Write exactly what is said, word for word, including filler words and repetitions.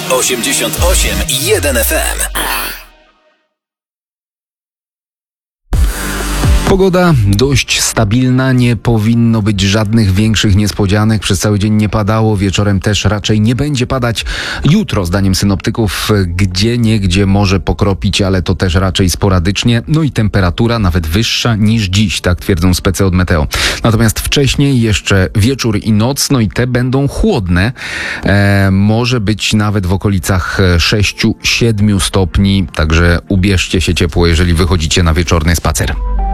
osiemdziesiąt osiem i jeden F M. Pogoda dość stabilna, nie powinno być żadnych większych niespodzianek. Przez cały dzień nie padało, wieczorem też raczej nie będzie padać. Jutro, zdaniem synoptyków, gdzie niegdzie może pokropić, ale to też raczej sporadycznie. No i temperatura nawet wyższa niż dziś, tak twierdzą spece od Meteo. Natomiast wcześniej jeszcze wieczór i noc, no i te będą chłodne. E, może być nawet w okolicach sześć siedem stopni, także ubierzcie się ciepło, jeżeli wychodzicie na wieczorny spacer.